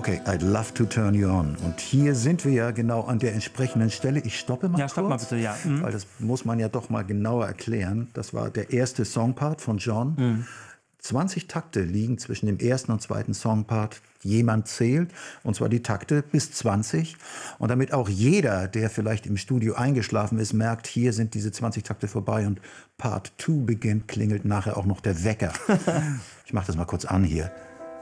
Okay, I'd love to turn you on. Und hier sind wir ja genau an der entsprechenden Stelle. Ich stoppe mal kurz. Ja, stopp mal bitte, ja. Weil das muss man ja doch mal genauer erklären. Das war der erste Songpart von John. 20 Takte liegen zwischen dem ersten und zweiten Songpart. Jemand zählt, und zwar die Takte bis 20. Und damit auch jeder, der vielleicht im Studio eingeschlafen ist, merkt, hier sind diese 20 Takte vorbei und Part 2 beginnt, klingelt nachher auch noch der Wecker. Ich mache das mal kurz an hier.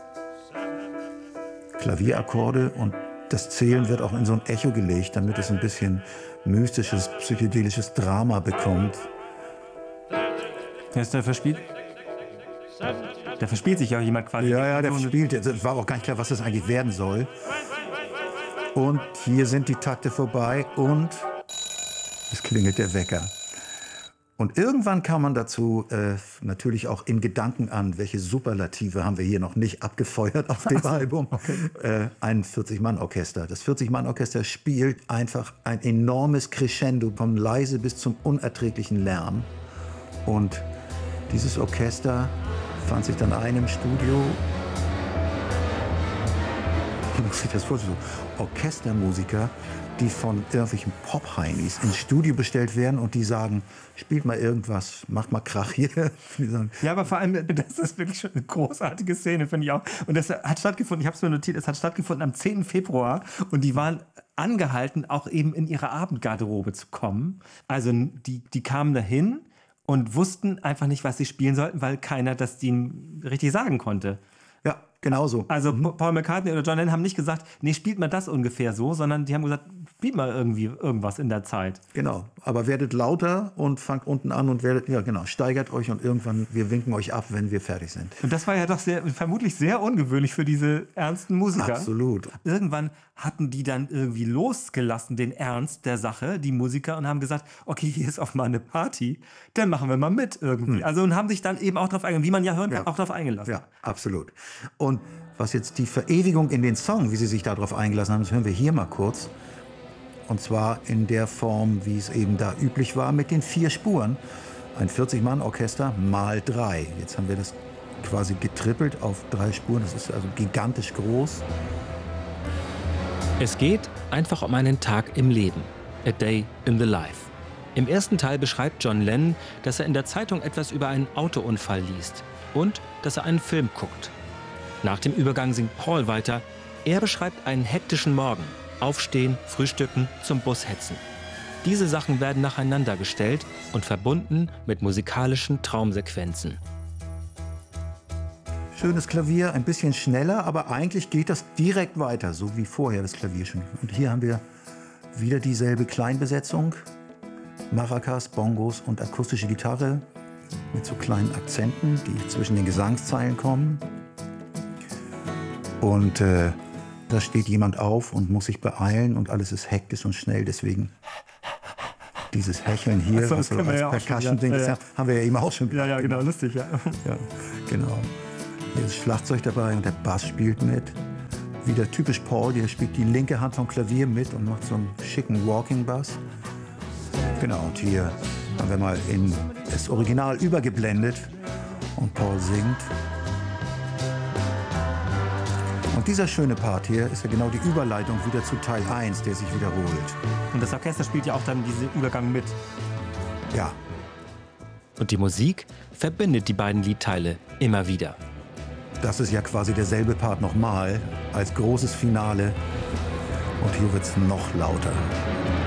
Klavierakkorde und das Zählen wird auch in so ein Echo gelegt, damit es ein bisschen mystisches, psychedelisches Drama bekommt. Wer ist der verspielt? Da verspielt sich ja jemand quasi. Ja, der verspielt. Es war auch gar nicht klar, was das eigentlich werden soll. Und hier sind die Takte vorbei und es klingelt der Wecker. Und irgendwann kam man dazu natürlich auch in Gedanken an, welche Superlative haben wir hier noch nicht abgefeuert auf dem Album. Ein 40-Mann-Orchester. Das 40-Mann-Orchester spielt einfach ein enormes Crescendo, vom leise bis zum unerträglichen Lärm. Und dieses Orchester fand sich dann ein im Studio. Wie muss ich das vorstellen? Orchestermusiker, die von irgendwelchen Pop-Heinis ins Studio bestellt werden und die sagen, spielt mal irgendwas, macht mal Krach hier. Ja, aber vor allem, das ist wirklich schon eine großartige Szene, finde ich auch. Und das hat stattgefunden, ich habe es mir notiert, es hat stattgefunden am 10. Februar und die waren angehalten, auch eben in ihre Abendgarderobe zu kommen. Also die kamen dahin und wussten einfach nicht, was sie spielen sollten, weil keiner das ihnen richtig sagen konnte. Ja, genau so. Also Paul McCartney oder John Lennon haben nicht gesagt, nee, spielt mal das ungefähr so, sondern die haben gesagt, spielt mal irgendwie irgendwas in der Zeit. Genau, aber werdet lauter und fangt unten an und steigert euch und irgendwann, wir winken euch ab, wenn wir fertig sind. Und das war ja doch vermutlich sehr ungewöhnlich für diese ernsten Musiker. Absolut. Irgendwann hatten die dann irgendwie losgelassen, den Ernst der Sache, die Musiker, und haben gesagt, okay, hier ist auch mal eine Party, dann machen wir mal mit irgendwie. Also und haben sich dann eben auch darauf eingelassen, wie man ja hören kann, auch darauf eingelassen. Ja, absolut. Und was jetzt die Verewigung in den Song, wie sie sich darauf eingelassen haben, das hören wir hier mal kurz. Und zwar in der Form, wie es eben da üblich war, mit den 4 Spuren. Ein 40-Mann-Orchester mal 3. Jetzt haben wir das quasi getrippelt auf 3 Spuren. Das ist also gigantisch groß. Es geht einfach um einen Tag im Leben. A day in the life. Im ersten Teil beschreibt John Lennon, dass er in der Zeitung etwas über einen Autounfall liest und dass er einen Film guckt. Nach dem Übergang singt Paul weiter. Er beschreibt einen hektischen Morgen. Aufstehen, frühstücken, zum Bus hetzen. Diese Sachen werden nacheinander gestellt und verbunden mit musikalischen Traumsequenzen. Schönes Klavier, ein bisschen schneller, aber eigentlich geht das direkt weiter, so wie vorher das Klavier schon. Und hier haben wir wieder dieselbe Kleinbesetzung. Maracas, Bongos und akustische Gitarre mit so kleinen Akzenten, die zwischen den Gesangszeilen kommen. Und da steht jemand auf und muss sich beeilen und alles ist hektisch und schnell. Deswegen dieses Hecheln hier, so, was so als Percussion-Ding ist, haben wir ja eben auch schon Ja, genau, lustig, ja. Ja, genau. Hier ist Schlagzeug dabei und der Bass spielt mit. Wieder typisch Paul, der spielt die linke Hand vom Klavier mit und macht so einen schicken Walking-Bass. Genau, und hier haben wir mal in das Original übergeblendet und Paul singt. Und dieser schöne Part hier ist ja genau die Überleitung wieder zu Teil 1, der sich wiederholt. Und das Orchester spielt ja auch dann diesen Übergang mit. Ja. Und die Musik verbindet die beiden Liedteile immer wieder. Das ist ja quasi derselbe Part nochmal als großes Finale. Und hier wird's noch lauter.